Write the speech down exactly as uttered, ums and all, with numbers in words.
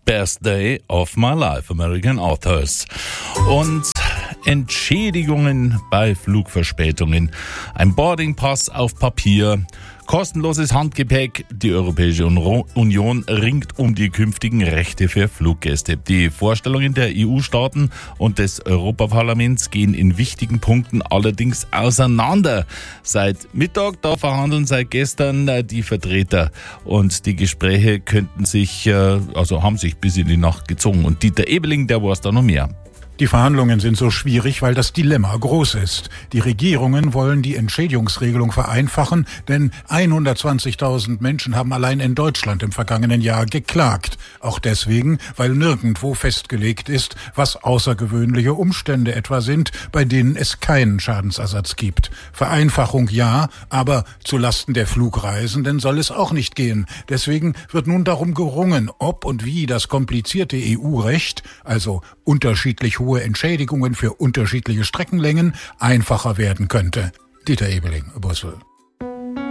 Best Day of My Life, American Authors. Und Entschädigungen bei Flugverspätungen, ein Boardingpass auf Papier, kostenloses Handgepäck. Die Europäische Union ringt um die künftigen Rechte für Fluggäste. Die Vorstellungen der E U-Staaten und des Europaparlaments gehen in wichtigen Punkten allerdings auseinander. Seit Mittag, da verhandeln seit gestern die Vertreter und die Gespräche könnten sich, also haben sich bis in die Nacht gezogen. Und Dieter Ebeling, der weiß da noch mehr. Die Verhandlungen sind so schwierig, weil das Dilemma groß ist. Die Regierungen wollen die Entschädigungsregelung vereinfachen, denn hundertzwanzigtausend Menschen haben allein in Deutschland im vergangenen Jahr geklagt. Auch deswegen, weil nirgendwo festgelegt ist, was außergewöhnliche Umstände etwa sind, bei denen es keinen Schadensersatz gibt. Vereinfachung ja, aber zulasten der Flugreisenden soll es auch nicht gehen. Deswegen wird nun darum gerungen, ob und wie das komplizierte E U-Recht, also unterschiedlich hohe Entschädigungen für unterschiedliche Streckenlängen, einfacher werden könnte. Dieter Ebeling, Brüssel.